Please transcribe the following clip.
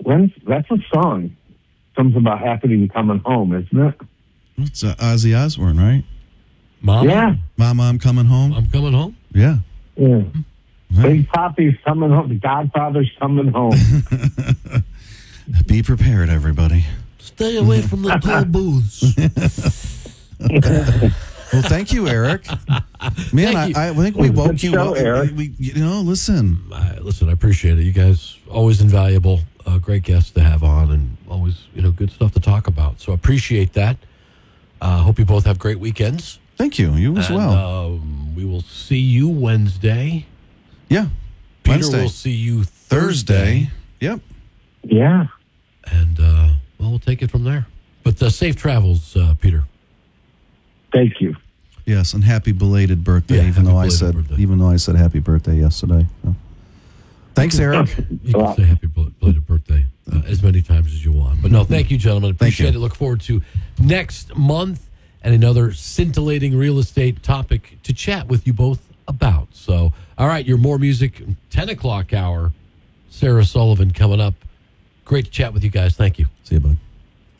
That's a song. Something about happy to be coming home, isn't it? It's Ozzy Osbourne, right? Mama? Yeah. Mama, I'm coming home. I'm coming home? Yeah. Yeah. Big Poppy's coming home. The Godfather's coming home. Be prepared, everybody. Stay away from the toll booths. Well, thank you, Eric. Man, I think we woke you up. Eric. Listen. Listen, I appreciate it. You guys always invaluable, great guests to have on, and always good stuff to talk about. So appreciate that. Hope you both have great weekends. Thank you. You as well. We will see you Wednesday. Yeah. Peter Wednesday. will see you Thursday. Yep. Yeah. And we'll take it from there. But safe travels, Peter. Thank you. Yes, and happy belated birthday. Yeah, even though I said happy birthday yesterday. So. Thanks, Eric. You can say happy belated birthday as many times as you want. But no, thank you, gentlemen. Appreciate it. Look forward to next month and another scintillating real estate topic to chat with you both about. So, all right, your more music 10 o'clock hour. Sarah Sullivan coming up. Great to chat with you guys. Thank you. See you, bud.